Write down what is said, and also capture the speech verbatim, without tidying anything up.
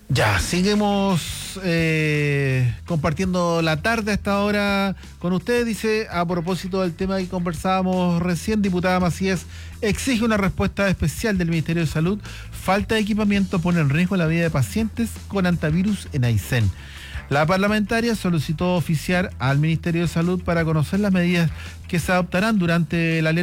Ya, seguimos eh, compartiendo la tarde a esta hora con ustedes. Dice, a propósito del tema que conversábamos recién, diputada Macías exige una respuesta especial del Ministerio de Salud. Falta de equipamiento pone en riesgo la vida de pacientes con antivirus en Aysén. La parlamentaria solicitó oficiar al Ministerio de Salud para conocer las medidas que se adoptarán durante la alerta